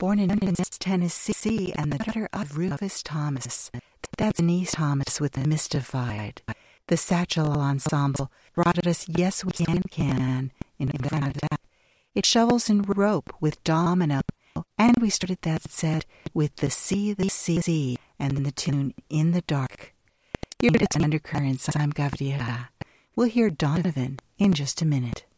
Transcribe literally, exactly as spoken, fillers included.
born in Memphis, Tennessee, and the daughter of Rufus Thomas. That's Denise Thomas with the Mystified. The Satchel Ensemble brought us Yes We Can Can in Canada. It Shovels and Rope with Domino, and we started that set with the Sea, the Sea, and the tune In the Dark. You're at Undercurrents. I'm Gavria. We'll hear Donovan in just a minute.